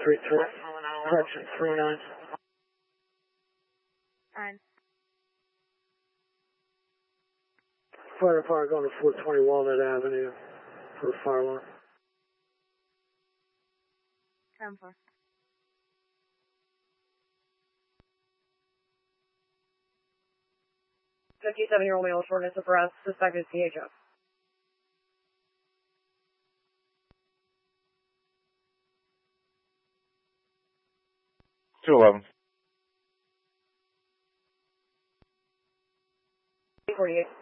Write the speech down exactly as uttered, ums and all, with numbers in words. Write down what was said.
three three. Correction, three nine. Nine. Fire fire going to four twenty Walnut Avenue for a fire alarm. ten four. fifty-seven-year-old male, shortness of breath, suspected C H F. two eleven. forty-eight.